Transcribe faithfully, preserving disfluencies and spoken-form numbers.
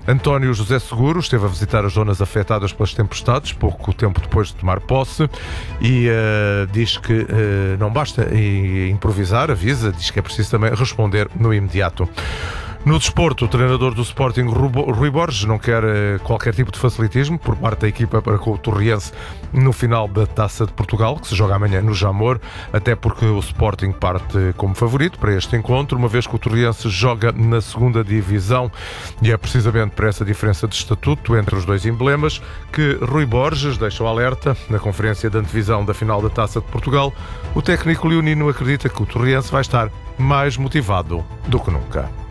António José Seguro esteve a visitar as zonas afetadas pelas tempestades, pouco tempo depois de tomar posse, e uh, diz que uh, não basta improvisar, avisa, diz que é preciso também responder no imediato. No desporto, o treinador do Sporting, Rui Borges, não quer qualquer tipo de facilitismo por parte da equipa para com o Torriense no final da Taça de Portugal, que se joga amanhã no Jamor, até porque o Sporting parte como favorito para este encontro, uma vez que o Torriense joga na segunda divisão, e é precisamente por essa diferença de estatuto entre os dois emblemas que Rui Borges deixa o alerta. Na conferência de antevisão da final da Taça de Portugal, o técnico leonino acredita que o Torriense vai estar mais motivado do que nunca.